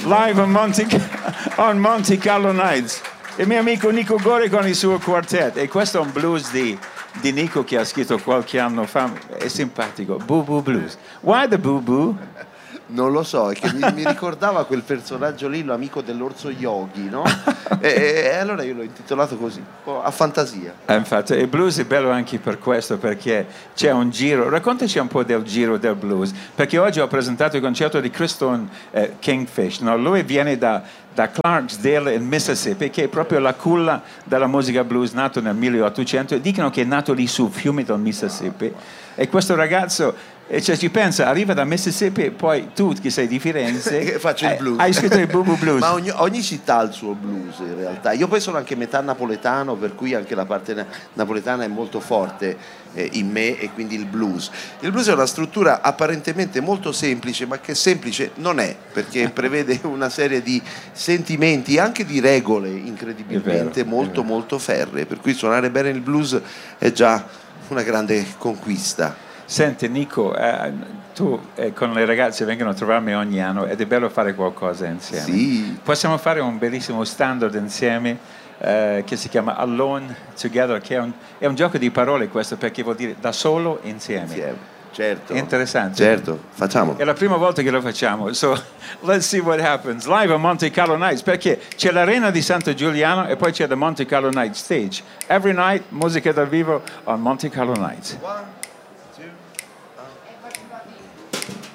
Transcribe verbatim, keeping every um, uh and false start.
live on Monte, on Monte Carlo Nights. Il mio amico Nico Gori con il suo quartet. E questo è un blues di, di Nico che ha scritto qualche anno fa. È simpatico. Boo Boo Blues. Why the Boo Boo? Non lo so, è che mi, mi ricordava quel personaggio lì, l'amico dell'orso Yogi, no? e, e allora io l'ho intitolato così, a fantasia. Eh, infatti, il blues è bello anche per questo, perché c'è un giro. Raccontaci un po' del giro del blues, perché oggi ho presentato il concerto di Christone eh, Kingfish, no? Lui viene da, da Clarksdale in Mississippi, che è proprio la culla della musica blues, nato nel milleottocento, e dicono che è nato lì sul fiume del Mississippi. E questo ragazzo, e cioè, ci pensa, arriva da Mississippi e poi tu che sei di Firenze faccio il blues. Hai, hai scritto il Boo Boo Blues. Ma ogni, ogni città ha il suo blues in realtà. Io poi sono anche metà napoletano, per cui anche la parte na- napoletana è molto forte eh, in me, e quindi il blues. Il blues è una struttura apparentemente molto semplice, ma che semplice non è, perché prevede una serie di sentimenti, anche di regole incredibilmente vero, molto molto ferree, per cui suonare bene il blues è già una grande conquista. Senti Nico, eh, tu eh, con le ragazze vengono a trovarmi ogni anno ed è bello fare qualcosa insieme. Sì. Possiamo fare un bellissimo standard insieme eh, che si chiama Alone Together, che è un, è un gioco di parole questo, perché vuol dire da solo insieme. Insieme, certo. È interessante. Certo, facciamo. È la prima volta che lo facciamo, so let's see what happens. Live a Monte Carlo Nights, perché c'è l'arena di Santo Giuliano e poi c'è the Monte Carlo Nights stage. Every night, musica dal vivo on Monte Carlo Nights.